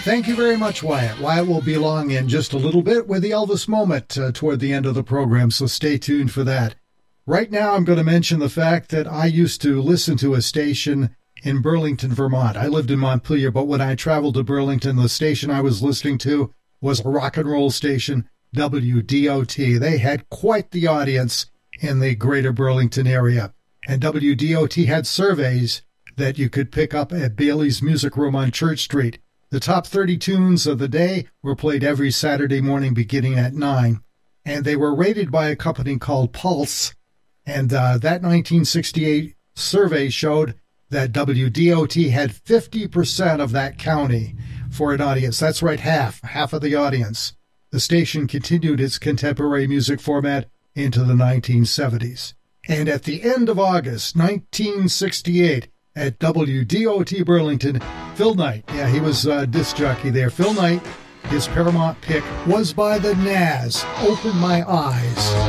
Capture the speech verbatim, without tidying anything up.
Thank you very much, Wyatt. Wyatt will be along in just a little bit with the Elvis moment uh, toward the end of the program, so stay tuned for that. Right now, I'm going to mention the fact that I used to listen to a station in Burlington, Vermont. I lived in Montpelier, but when I traveled to Burlington, the station I was listening to was a rock and roll station, W D O T. They had quite the audience in the greater Burlington area. And W D O T had surveys that you could pick up at Bailey's Music Room on Church Street. The top thirty tunes of the day were played every Saturday morning beginning at nine. And they were rated by a company called Pulse. And uh, that nineteen sixty-eight survey showed that W D O T had fifty percent of that county for an audience. That's right, half, half of the audience. The station continued its contemporary music format into the nineteen seventies. And at the end of August nineteen sixty-eight, at W D O T Burlington, Phil Knight, yeah, he was a disc jockey there. Phil Knight, his Paramount pick was by the Nazz, Open My Eyes.